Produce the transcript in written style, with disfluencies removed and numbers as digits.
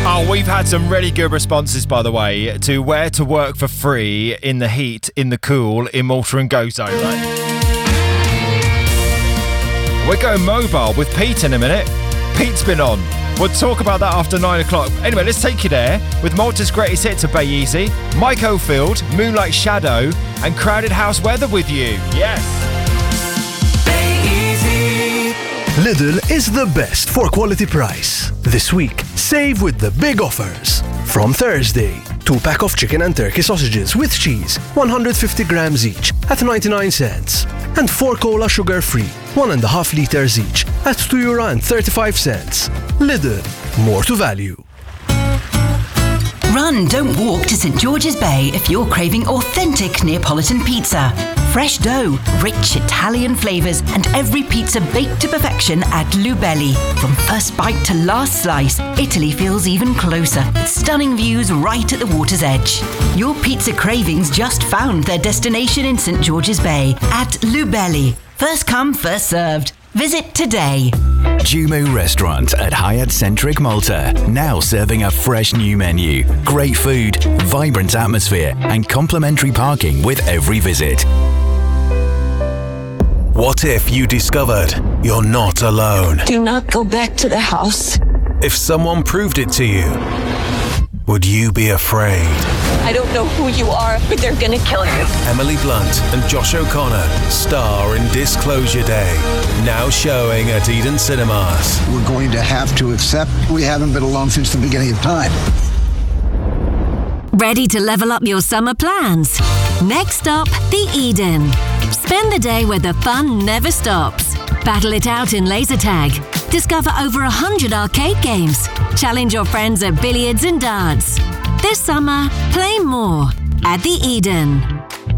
Oh, we've had some really good responses, by the way, to where to work for free in the heat, in the cool, in Malta and Go Zone, right? We're going mobile with Pete in a minute. Pete's been on. We'll talk about that after 9 o'clock. Anyway, let's take you there with Malta's greatest hits of Bay Easy, Mike Oldfield, Moonlight Shadow, and Crowded House Weather with you. Yes. Lidl is the best for quality price. This week, save with the big offers. From Thursday, 2-pack of chicken and turkey sausages with cheese, 150 grams each at 99 cents. And 4 cola sugar-free, 1.5 litres each at €2.35. Lidl, more to value. Run, don't walk to St George's Bay if you're craving authentic Neapolitan pizza. Fresh dough, rich Italian flavours, and every pizza baked to perfection at Lubelli. From first bite to last slice, Italy feels even closer, with stunning views right at the water's edge. Your pizza cravings just found their destination in St George's Bay at Lubelli. First come, first served. Visit today. Jumu Restaurant at Hyatt Centric Malta. Now serving a fresh new menu. Great food, vibrant atmosphere, and complimentary parking with every visit. What if you discovered you're not alone? Do not go back to the house. If someone proved it to you, would you be afraid? I don't know who you are, but they're gonna kill you. Emily Blunt and Josh O'Connor star in Disclosure Day. Now showing at Eden Cinemas. We're going to have to accept we haven't been alone since the beginning of time. Ready to level up your summer plans? Next up, the Eden. Spend the day where the fun never stops. Battle it out in laser tag. Discover over 100 arcade games. Challenge your friends at billiards and darts. This summer, play more at the Eden.